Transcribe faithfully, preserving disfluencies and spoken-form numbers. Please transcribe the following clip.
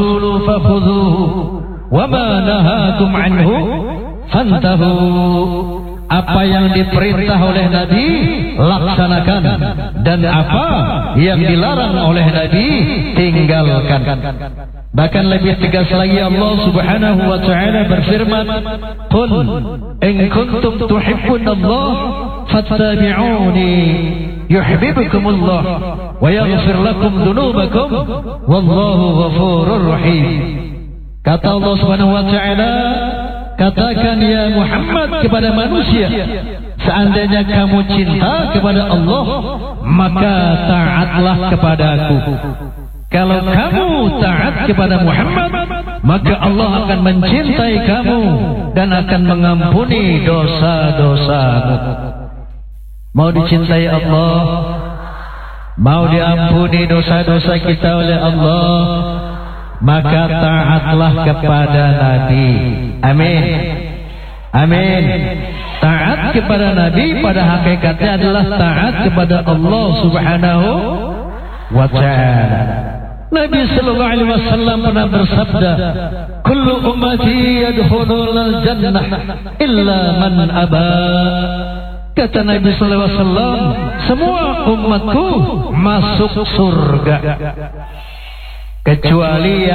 fakhudhuhu wa ma nahakum anhu fantahu. Apa yang diperintah oleh Nabi laksanakan, dan apa yang dilarang oleh Nabi tinggalkan. Bahkan lebih tegas lagi Allah Subhanahu wa taala berfirman, "Qul in kuntum tuhibbunallah fattabi'uni yuhibbukumullah wa yaghfir lakum dzunubakum wallahu ghafurur rahim." Kata Allah Subhanahu wa taala, katakan ya Muhammad kepada manusia, seandainya kamu cinta kepada Allah, maka taatlah kepadaku. Kalau kamu taat kepada Muhammad, maka Allah akan mencintai kamu dan akan mengampuni dosa-dosamu. Mau dicintai Allah, mau diampuni dosa-dosa kita oleh Allah, maka taatlah kepada Nabi. Amin. Amin. Taat kepada Nabi pada hakikatnya adalah taat kepada Allah Subhanahu wa ta'ala. Nabi sallallahu alaihi wasallam pernah bersabda, "Kullu ummati yadkhulul jannah illa man aba." Kata Nabi sallallahu alaihi wasallam, semua umatku masuk surga kecuali